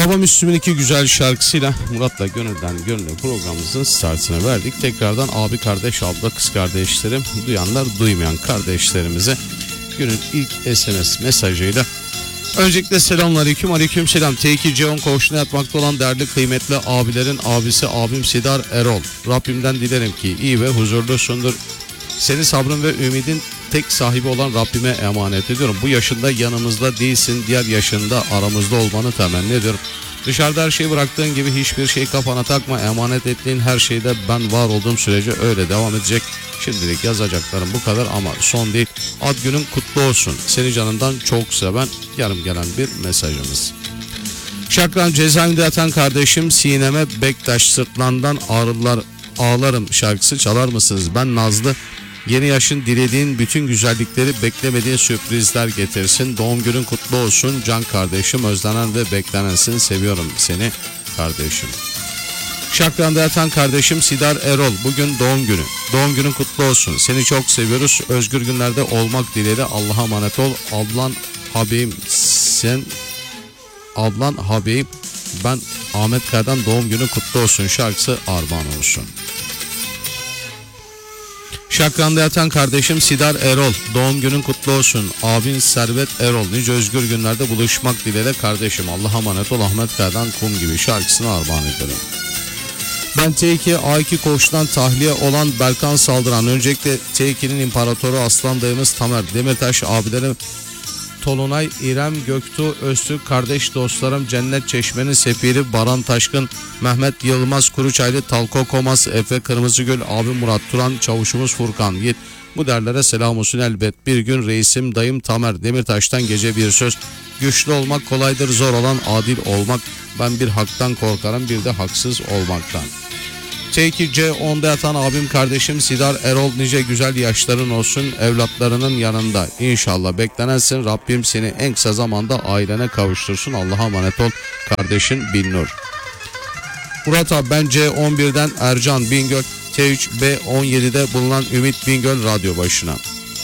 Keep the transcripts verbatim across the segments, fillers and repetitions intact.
Baba Müslüm'ün iki güzel şarkısıyla Murat'la Gönülden Gönüllü programımızın startını verdik. Tekrardan abi, kardeş, abla, kız kardeşlerim, duyanlar, duymayan kardeşlerimize günün ilk S M S mesajıyla öncelikle selamünaleyküm, aleyküm selam. T iki C on koğuşuna yatmakta olan değerli kıymetli abilerin abisi abim Sidar Erol. Rabbimden dilerim ki iyi ve huzurlusundur. Senin sabrın ve ümidin tek sahibi olan Rabbime emanet ediyorum. Bu yaşında yanımızda değilsin, diğer yaşında aramızda olmanı temenni ediyorum. Dışarıda her şeyi bıraktığın gibi hiçbir şey kafana takma. Emanet ettiğin her şeyde ben var olduğum sürece öyle devam edecek. Şimdilik yazacaklarım bu kadar ama son değil. Ad günün kutlu olsun. Seni canından çok seven yarım gelen bir mesajımız. Şakran cezaevinde yatan kardeşim Sineme Bektaş, sırtlandan ağrılar ağlarım şarkısı çalar mısınız? Ben Nazlı. Yeni yaşın dilediğin bütün güzellikleri, beklemediğin sürprizler getirsin. Doğum günün kutlu olsun can kardeşim, özlenen ve beklenensin, seviyorum seni kardeşim. Şakran'da yatan kardeşim Sidar Erol, bugün doğum günü. Doğum günün kutlu olsun. Seni çok seviyoruz. Özgür günlerde olmak dileğiyle Allah'a emanet ol. Ablan Habibim sen ablan Habibim ben Ahmet Kaya'dan doğum günü kutlu olsun şarkısı armağan olsun. Şakran'da yatan kardeşim Sidar Erol, doğum günün kutlu olsun. Abin Servet Erol, nice özgür günlerde buluşmak dileğiyle kardeşim. Allah'a emanet ol, Ahmet Kaya'dan kum gibi şarkısını armağan ederim. Ben T iki A iki koğuştan tahliye olan Berkan Saldıran. Öncelikle T iki'nin imparatoru aslan dayımız Tamer Demirtaş, abilerim Tolunay, İrem, Göktuğ, Öztürk, kardeş dostlarım Cennet Çeşme'nin sefiri Baran Taşkın, Mehmet Yılmaz Kuruçaylı, Talko Komas, Efe Kırmızıgül, abim Murat Turan, çavuşumuz Furkan Yiğit. Bu derlere selam olsun elbet. Bir gün reisim dayım Tamer Demirtaş'tan gece bir söz. Güçlü olmak kolaydır, zor olan adil olmak. Ben bir haktan korkarım, bir de haksız olmaktan. T iki C on'da yatan abim kardeşim Sidar Erol, nice güzel yaşların olsun evlatlarının yanında. İnşallah beklenensin. Rabbim seni en kısa zamanda ailene kavuştursun. Allah'a emanet ol kardeşin Binnur. Murat abi, ben C on bir'den Ercan Bingöl, T üç B on yedi'de bulunan Ümit Bingöl radyo başına.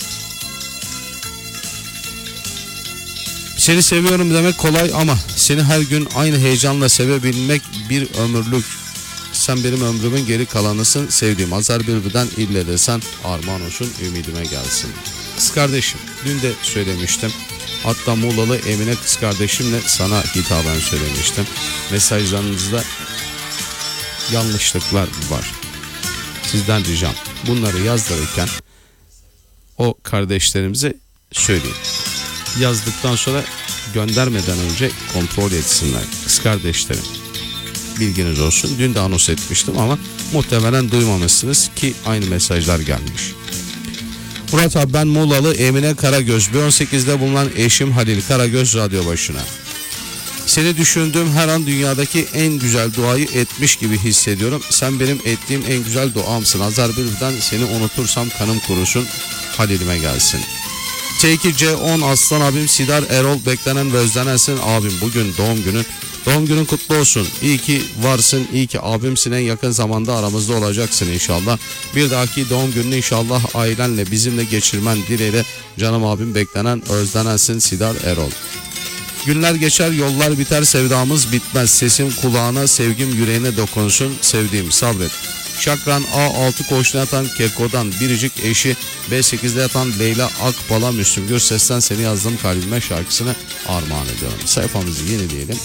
Seni seviyorum demek kolay ama seni her gün aynı heyecanla sevebilmek bir ömürlük. Sen benim ömrümün geri kalanısın, sevdiğim Azar Bülbül'den ille desen armağan olsun, ümidime gelsin. Kız kardeşim, dün de söylemiştim. Hatta Muğlalı Emine kız kardeşimle sana hitaben söylemiştim. Mesajlarınızda yanlışlıklar var. Sizden ricam, bunları yazdırırken o kardeşlerimize söyleyin. Yazdıktan sonra göndermeden önce kontrol etsinler. Kız kardeşlerim, bilginiz olsun. Dün de anons etmiştim ama muhtemelen duymamışsınız ki aynı mesajlar gelmiş. Murat abi, ben Muğlalı Emine Karagöz, B on sekiz'de bulunan eşim Halil Karagöz radyo başına. Seni düşündüğüm her an dünyadaki en güzel duayı etmiş gibi hissediyorum. Sen benim ettiğim en güzel duamsın. Azar Bülbül'den seni unutursam kanım kurusun, Halil'ime gelsin. T iki C on aslan abim Sidar Erol, beklenen ve özlenensin abim, bugün doğum günün. Doğum günün kutlu olsun. İyi ki varsın, iyi ki abimsin, en yakın zamanda aramızda olacaksın inşallah. Bir dahaki doğum gününü inşallah ailenle bizimle geçirmen dileğiyle canım abim, beklenen özlenensin Sidar Erol. Günler geçer, yollar biter, sevdamız bitmez. Sesim kulağına, sevgim yüreğine dokunsun, sevdiğim sabret. Şakran A altı koğuşuna yatan Keko'dan biricik eşi, B sekiz'de yatan Leyla Akbala Müslüm Gürses'ten seni yazdım kalbime şarkısını armağan ediyorum. Sayfamızı yenileyelim.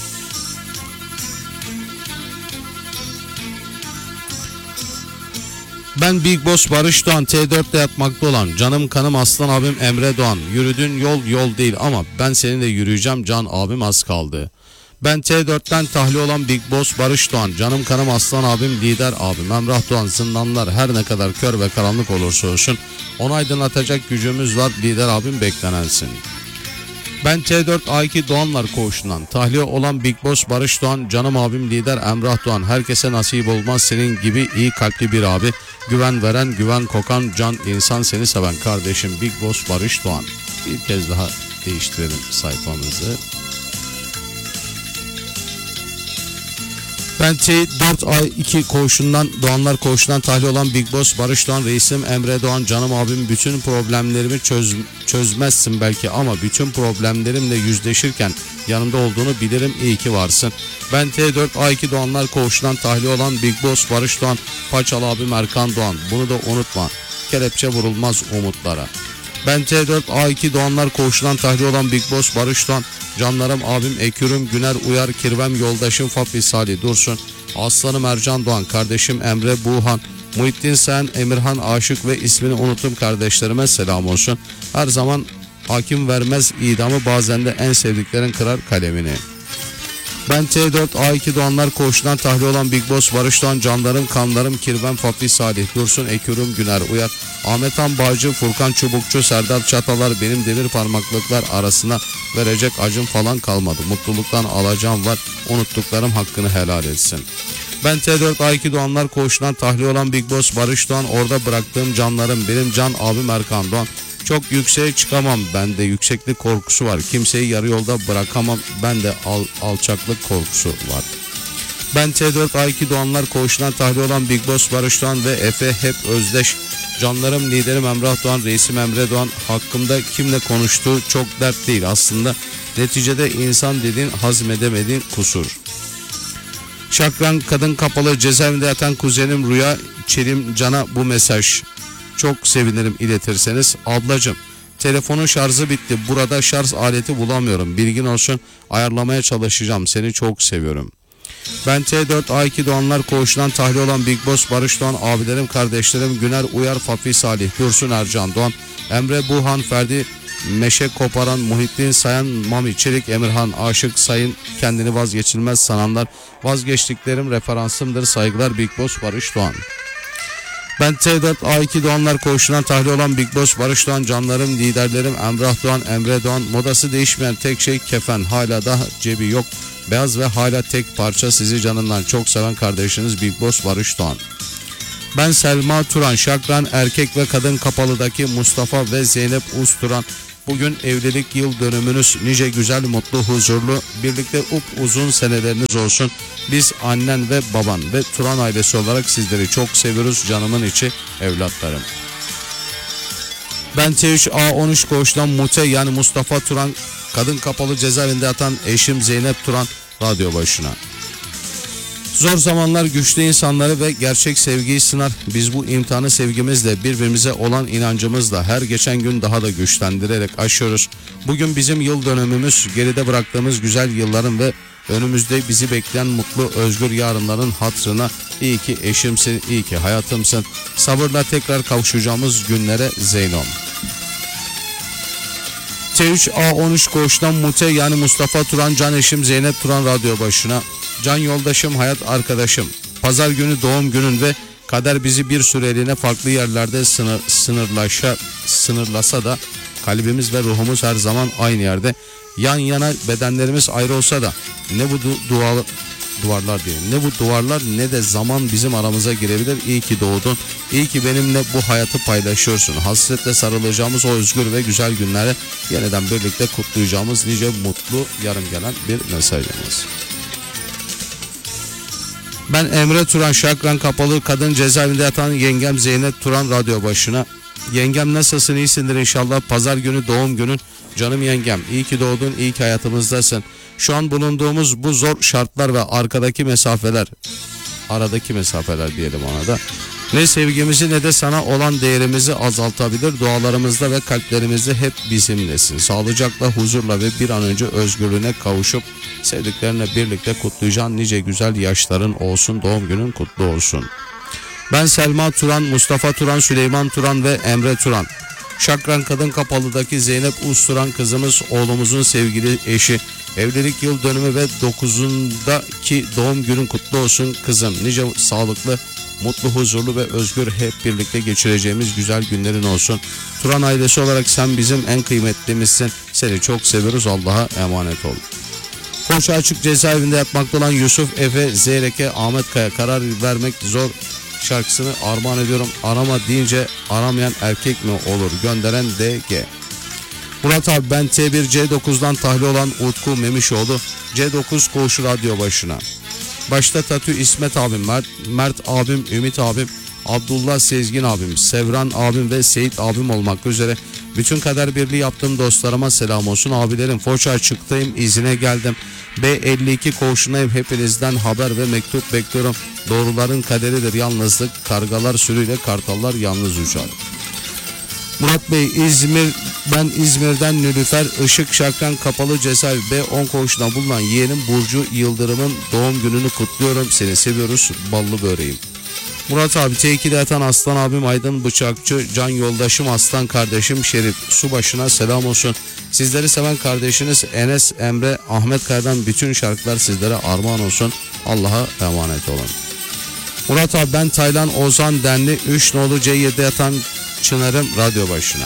Ben Big Boss Barış Doğan, T dört'te yatmakta olan canım kanım aslan abim Emre Doğan. Yürüdüğün yol yol değil ama ben seninle yürüyeceğim can abim, az kaldı. Ben T dört'ten tahliye olan Big Boss Barış Doğan, canım kanım aslan abim lider abim Emrah Doğan. Zindanlar her ne kadar kör ve karanlık olursa olsun onu aydınlatacak gücümüz var, lider abim beklenensin. Ben T dört A iki Doğanlar koğuşundan tahliye olan Big Boss Barış Doğan, canım abim lider Emrah Doğan. Herkese nasip olmaz senin gibi iyi kalpli bir abi. Güven veren, güven kokan, can insan, seni seven kardeşim Big Boss Barış Doğan. Bir kez daha değiştirelim sayfamızı. Ben T dört ay iki koğuşundan Doğanlar koğuşundan tahliye olan Big Boss Barış Doğan, reisim Emre Doğan, canım abim, bütün problemlerimi çöz, çözmezsin belki ama bütün problemlerimle yüzleşirken yanımda olduğunu bilirim, iyi ki varsın. Ben T dört A iki Doğanlar koğuşundan tahliye olan Big Boss Barış Doğan, Paçalı abim Erkan Doğan, bunu da unutma, kelepçe vurulmaz umutlara. Ben T dört A iki Doğanlar koğuşundan tahliye olan Big Boss Barış Doğan, canlarım abim Ekürüm Güner Uyar, kirvem yoldaşım Fafi Salih Dursun, aslanım Ercan Doğan, kardeşim Emre Buğhan, Muhittin Sen, Emirhan Aşık ve ismini unuttum kardeşlerime selam olsun. Her zaman hakim vermez idamı, bazen de en sevdiklerin kırar kalemini. Ben T dört A iki Doğanlar koğuşundan tahliye olan Big Boss Barış Doğan, canlarım kanlarım kirvem Fafi Salih Dursun, Ekürüm Güner Uyar, Ahmet Han Bağcı, Furkan Çubukçu, Serdar Çatalar, benim demir parmaklıklar arasına verecek acım falan kalmadı. Mutluluktan alacağım var, unuttuklarım hakkını helal etsin. Ben T dört A iki Doğanlar koğuşundan tahliye olan Big Boss Barış Doğan, orada bıraktığım canlarım, benim can abim Erkan Doğan. Çok yükseğe çıkamam, bende yükseklik korkusu var. Kimseyi yarı yolda bırakamam, bende al, alçaklık korkusu var. Ben T dört A iki Doğanlar koğuşundan tahliye olan Big Boss Barış Doğan ve Efe hep özdeş. Canlarım, liderim Emrah Doğan, reisim Emre Doğan, hakkımda kimle konuştuğu çok dert değil aslında. Neticede insan dediğin hazmedemediğin kusur. Şakran kadın kapalı cezaevinde yatan kuzenim Rüya Çelim Can'a bu mesaj. Çok sevinirim iletirseniz. Ablacım, telefonun şarjı bitti. Burada şarj aleti bulamıyorum. Bilgin olsun, ayarlamaya çalışacağım. Seni çok seviyorum. Ben T dört A iki Doğanlar koğuşundan tahliye olan Big Boss Barış Doğan, abilerim, kardeşlerim Güner Uyar, Fafi Salih Dursun, Ercan Doğan, Emre Buğhan, Ferdi Meşe Koparan, Muhittin Sayan, Mami Çelik, Emirhan Aşık, Sayın kendini vazgeçilmez sananlar, vazgeçtiklerim referansımdır, saygılar Big Boss Barış Doğan. Ben T dört A iki Doğanlar koğuşundan tahliye olan Big Boss Barış Doğan, canlarım, liderlerim Emrah Doğan, Emre Doğan, modası değişmeyen tek şey kefen, hala da cebi yok, beyaz ve hala tek parça, sizi canından çok seven kardeşiniz Big Boss Barış Doğan. Ben Selma Turan, Şakran erkek ve kadın kapalıdaki Mustafa ve Zeynep Usturan, bugün evlilik yıl dönümünüz, nice güzel, mutlu, huzurlu, birlikte up uzun seneleriniz olsun. Biz annen ve baban ve Turan ailesi olarak sizleri çok seviyoruz, canımın içi evlatlarım. Ben T üç A on üç koğuştan Mute yani Mustafa Turan, kadın kapalı cezaevinde yatan eşim Zeynep Turan, radyo başına. Zor zamanlar güçlü insanları ve gerçek sevgiyi sınar. Biz bu imtihanı sevgimizle, birbirimize olan inancımızla her geçen gün daha da güçlendirerek aşıyoruz. Bugün bizim yıl dönümümüz, geride bıraktığımız güzel yılların ve önümüzde bizi bekleyen mutlu, özgür yarınların hatırına iyi ki eşimsin, iyi ki hayatımsın. Sabırla tekrar kavuşacağımız günlere Zeynom. T üç A on üç koğuştan Mute yani Mustafa Turan, can eşim Zeynep Turan, radyo başına. Can yoldaşım, hayat arkadaşım, pazar günü doğum günün ve kader bizi bir süreliğine farklı yerlerde sınır, sınırlaşa, sınırlasa da kalbimiz ve ruhumuz her zaman aynı yerde. Yan yana bedenlerimiz ayrı olsa da ne bu du duvar, duvarlar diye ne bu duvarlar ne de zaman bizim aramıza girebilir. İyi ki doğdun, iyi ki benimle bu hayatı paylaşıyorsun. Hasretle sarılacağımız o özgür ve güzel günlere yeniden birlikte kutlayacağımız nice mutlu yarım gelen bir mesajımız. Ben Emre Turan, Şakran kapalı kadın cezaevinde yatan yengem Zeynep Turan, radyo başına. Yengem nasılsın, iyisindir inşallah. Pazar günü doğum günün, canım yengem. İyi ki doğdun, iyi ki hayatımızdasın. Şu an bulunduğumuz bu zor şartlar ve arkadaki mesafeler, aradaki mesafeler diyelim ona da, ne sevgimizi ne de sana olan değerimizi azaltabilir. Dualarımızda ve kalplerimizde hep bizimlesin. Sağlıcakla, huzurla ve bir an önce özgürlüğüne kavuşup sevdiklerine birlikte kutlayacağın nice güzel yaşların olsun. Doğum günün kutlu olsun. Ben Selma Turan, Mustafa Turan, Süleyman Turan ve Emre Turan. Şakran kadın kapalıdaki Zeynep Usturan kızımız, oğlumuzun sevgili eşi. Evlilik yıl dönümü ve dokuzundaki doğum günün kutlu olsun kızım. Nice sağlıklı, mutlu, huzurlu ve özgür hep birlikte geçireceğimiz güzel günlerin olsun. Turan ailesi olarak sen bizim en kıymetlimizsin. Seni çok seviyoruz. Allah'a emanet ol. Koşu Açık cezaevinde yatmakta olan Yusuf Efe Zeyreke Ahmet Kaya, karar vermek zor şarkısını armağan ediyorum. Arama deyince aramayan erkek mi olur? Gönderen D G. Murat abi, ben T bir C dokuzdan tahliye olan Utku Memişoğlu, C dokuz koğuşu radyo başına. Başta Tatü İsmet abim, Mert, Mert abim, Ümit abim, Abdullah Sezgin abim, Sevran abim ve Seyit abim olmak üzere bütün kader birliği yaptığım dostlarıma selam olsun. Abilerim, Foça çıktayım, izine geldim. B elli iki koğuşundayım. Hepinizden haber ve mektup bekliyorum. Doğruların kaderidir yalnızlık. Kargalar sürüyle, kartallar yalnız uçar. Murat Bey, İzmir, ben İzmir'den Nülüfer Işık Şakran Kapalı Cezaevi B on koğuşuna bulunan yeğenim Burcu Yıldırım'ın doğum gününü kutluyorum. Seni seviyoruz ballı böreğim. Murat abi, T iki'de yatan Aslan abim Aydın Bıçakçı, can yoldaşım Aslan kardeşim Şerif Subaşı'na selam olsun. Sizleri seven kardeşiniz Enes Emre Ahmet Kaya'dan bütün şarkılar sizlere armağan olsun. Allah'a emanet olun. Murat abi, ben Taylan Ozan Denli üç nolu C yedi'de yatan Çınar'ım radyo başına.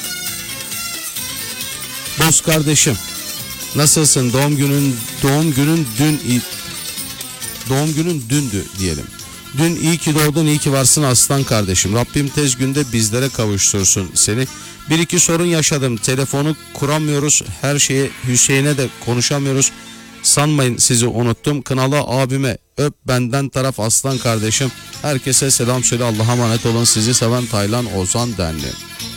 Dost kardeşim, nasılsın? Doğum günün doğum günün dün doğum günün dündü diyelim. Dün iyi ki doğdun, iyi ki varsın aslan kardeşim. Rabbim tez günde bizlere kavuştursun seni. Bir iki sorun yaşadım. Telefonu kuramıyoruz. Her şeye Hüseyin'e de konuşamıyoruz. Sanmayın sizi unuttum. Kınalı abime öp benden taraf aslan kardeşim. Herkese selam söyle. Allah'a emanet olun. Sizi seven Taylan Ozan Denli.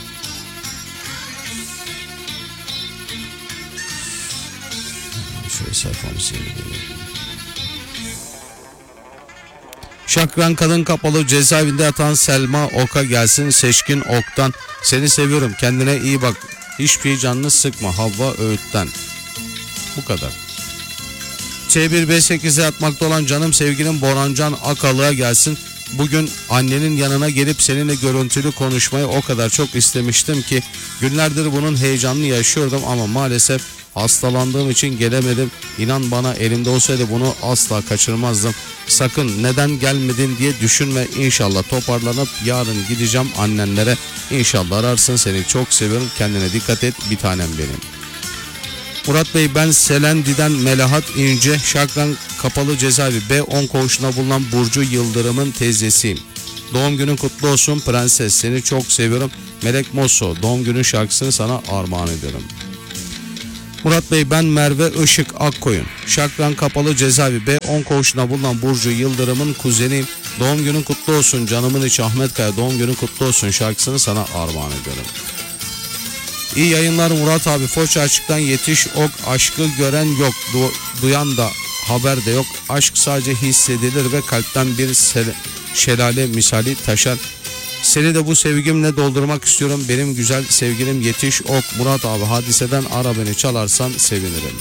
Şöyle sayfamızı yenileyelim. Şakran Kadın Kapalı Cezaevinde yatan Selma Ok'a gelsin Seçkin Ok'tan. Seni seviyorum, kendine iyi bak, hiçbir canını sıkma Havva Öğüt'ten. Bu kadar. T bir B sekiz'e yatmakta olan canım sevgilim Borancan Akalı'ya gelsin. Bugün annenin yanına gelip seninle görüntülü konuşmayı o kadar çok istemiştim ki günlerdir bunun heyecanını yaşıyordum ama maalesef hastalandığım için gelemedim. İnan bana, elimde olsaydı bunu asla kaçırmazdım. Sakın neden gelmedin diye düşünme. İnşallah toparlanıp yarın gideceğim annenlere. İnşallah ararsın, seni çok seviyorum. Kendine dikkat et bir tanem benim. Murat Bey, ben Selendi'den Melahat İnce, Şakran Kapalı Cezaevi B on koğuşuna bulunan Burcu Yıldırım'ın teyzesiyim. Doğum günün kutlu olsun prenses, seni çok seviyorum. Melek Mosso, doğum günün şarkısını sana armağan ediyorum. Murat Bey, ben Merve Işık Akkoyun, Şakran Kapalı Cezaevi B on koğuşuna bulunan Burcu Yıldırım'ın kuzeniyim. Doğum günün kutlu olsun canımın içi Ahmet Kaya, doğum günün kutlu olsun şarkısını sana armağan ediyorum. İyi yayınlar Murat abi. Foça açıktan yetiş ok, aşkı gören yok, du- duyan da haber de yok. Aşk sadece hissedilir ve kalpten bir sel- şelale misali taşar. Seni de bu sevgimle doldurmak istiyorum. Benim güzel sevgilim yetiş ok. Murat abi, hadiseden ara beni, çalarsan sevinirim.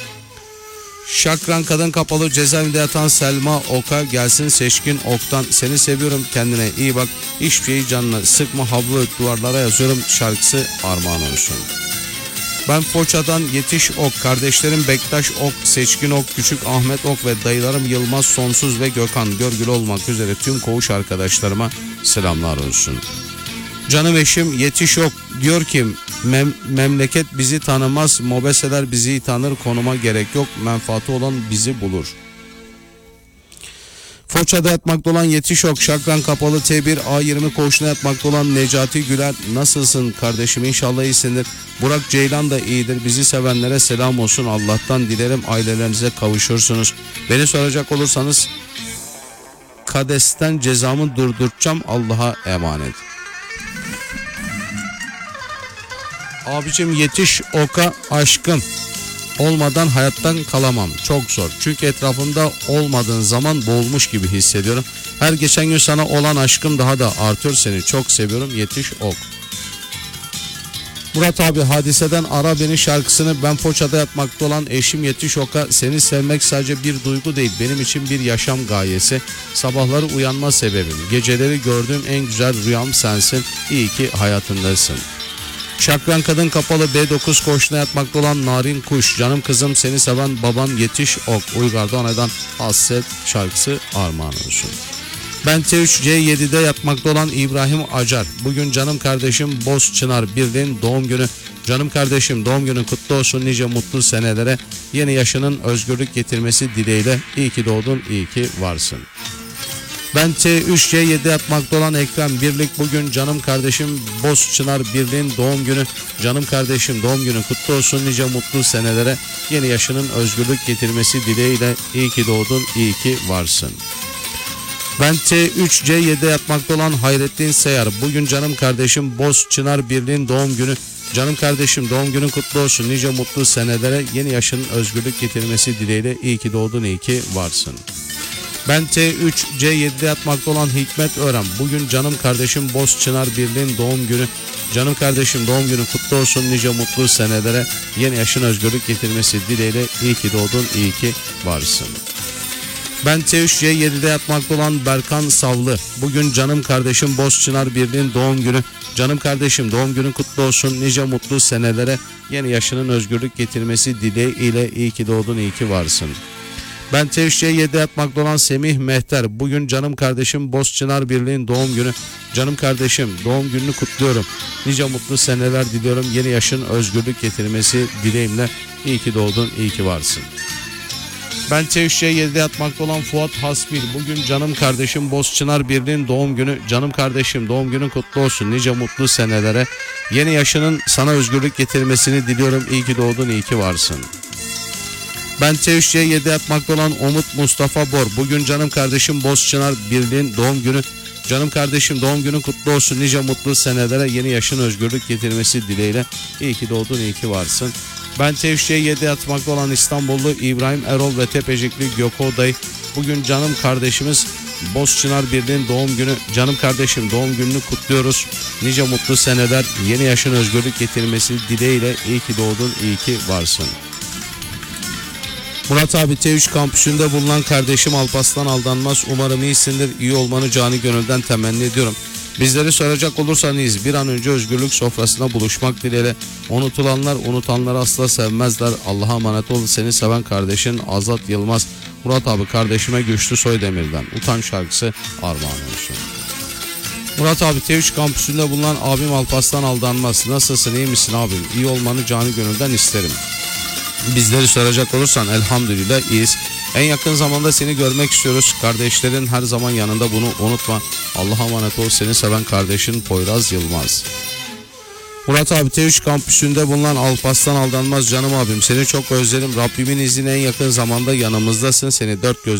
Şakran Kadın Kapalı Cezaevinde yatan Selma Ok'a gelsin Seçkin Ok'tan. Seni seviyorum, kendine iyi bak, hiçbir şeyi canına sıkma Havlu Öt duvarlara yazıyorum şarkısı armağan olsun. Ben Foça'dan yetiş ok, kardeşlerim Bektaş Ok, Seçkin Ok, Küçük Ahmet Ok ve dayılarım Yılmaz Sonsuz ve Gökhan Görgülü olmak üzere tüm koğuş arkadaşlarıma selamlar olsun. Canım eşim yetiş ok diyor ki mem- memleket bizi tanımaz, mobeseler bizi tanır, konuma gerek yok, menfaati olan bizi bulur. Foça'da yatmakta olan yetiş ok, Şakran Kapalı T bir A yirmi koğuşuna yatmakta olan Necati Güler, nasılsın kardeşim, inşallah iyisindir. Burak Ceylan da iyidir. Bizi sevenlere selam olsun. Allah'tan dilerim ailelerinize kavuşursunuz. Beni soracak olursanız Kades'ten cezamı durduracağım. Allah'a emanet. Abicim yetiş oka aşkım. Olmadan hayattan kalamam. Çok zor. Çünkü etrafımda olmadığın zaman boğulmuş gibi hissediyorum. Her geçen gün sana olan aşkım daha da artıyor. Seni çok seviyorum. Yetiş ok. Murat abi, hadiseden ara beni şarkısını ben Foça'da yatmakta olan eşim yetiş oka. Seni sevmek sadece bir duygu değil, benim için bir yaşam gayesi. Sabahları uyanma sebebim. Geceleri gördüğüm en güzel rüyam sensin. İyi ki hayatındasın. Şakran Kadın Kapalı B dokuz koğuşuna yatmakta olan Narin Kuş, canım kızım seni seven babam yetiş ok. Uygar'da anadan hasret şarkısı armağan olsun. Ben T üç C yedi'de yatmakta olan İbrahim Acar. Bugün canım kardeşim Boz Çınar Birliğin doğum günü. Canım kardeşim, doğum günün kutlu olsun, nice mutlu senelere. Yeni yaşının özgürlük getirmesi dileğiyle. İyi ki doğdun, iyi ki varsın. Ben T üç C yedi atmakta olan Ekrem Birlik, bugün canım kardeşim Boz Çınar Birliğin doğum günü. Canım kardeşim doğum günü kutlu olsun, nice mutlu senelere, yeni yaşının özgürlük getirmesi dileğiyle. İyi ki doğdun, iyi ki varsın. Ben T üç C yedi atmakta olan Hayrettin Seyar, bugün canım kardeşim Boz Çınar Birliğin doğum günü. Canım kardeşim doğum günün kutlu olsun, nice mutlu senelere, yeni yaşının özgürlük getirmesi dileğiyle. İyi ki doğdun, iyi ki varsın. Ben T üç C yedi atmakta olan Hikmet Ören, bugün canım kardeşim Boz Çınar Birliğin doğum günü. Canım kardeşim doğum günün kutlu olsun, nice mutlu senelere, yeni yaşın özgürlük getirmesi dileğiyle. İyi ki doğdun, iyi ki varsın. Ben T üç C yedide yatmakta olan Berkan Savlı, bugün canım kardeşim Boz Çınar Birliğin doğum günü. Canım kardeşim doğum günün kutlu olsun, nice mutlu senelere, yeni yaşının özgürlük getirmesi dileğiyle. İyi ki doğdun, iyi ki varsın. Ben T üç C yedi atmakta olan Semih Mehter, bugün canım kardeşim Boz Çınar Birliğin doğum günü. Canım kardeşim doğum gününü kutluyorum, nice mutlu seneler diliyorum, yeni yaşın özgürlük getirmesi dileğimle. İyi ki doğdun, iyi ki varsın. Ben T üç C yedide yatmakta olan Fuat Hasbil, bugün canım kardeşim Boz Çınar Birliğin doğum günü. Canım kardeşim doğum günün kutlu olsun, nice mutlu senelere, yeni yaşının sana özgürlük getirmesini diliyorum. İyi ki doğdun, iyi ki varsın. Ben T üç C yedide yatmakta olan Umut Mustafa Bor, bugün canım kardeşim Boz Çınar Birliğin doğum günü. Canım kardeşim doğum günün kutlu olsun, nice mutlu senelere, yeni yaşın özgürlük getirmesi dileğiyle. İyi ki doğdun, iyi ki varsın. Ben T üç C yedide atmakta olan İstanbullu İbrahim Erol ve Tepecikli Göko Dayı, bugün canım kardeşimiz Boz Çınar Birliğin doğum günü. Canım kardeşim doğum gününü kutluyoruz, nice mutlu seneler, yeni yaşın özgürlük getirmesi dileğiyle. İyi ki doğdun, iyi ki varsın. Murat abi T üç kampüsünde bulunan kardeşim Alparslan Aldanmaz, umarım iyisindir, iyi olmanı canı gönülden temenni ediyorum. Bizleri soracak olursanız, bir an önce özgürlük sofrasında buluşmak dileğiyle. Unutulanlar unutanları asla sevmezler. Allah'a emanet ol, seni seven kardeşin Azat Yılmaz. Murat abi kardeşime Güçlü Soydemir'den Utan şarkısı armağan olsun. Murat abi T üç kampüsünde bulunan abim Alparslan Aldanmaz, nasılsın, iyi misin abim? İyi olmanı canı gönülden isterim. Bizleri soracak olursan elhamdülillah iyiyiz. En yakın zamanda seni görmek istiyoruz. Kardeşlerin her zaman yanında, bunu unutma. Allah'a emanet ol, seni seven kardeşin Poyraz Yılmaz. Murat abi T üç kampüsünde bulunan Alparslan Aldanmaz, canım abim seni çok özledim. Rabbimin izniyle en yakın zamanda yanımızdasın. Seni dört göz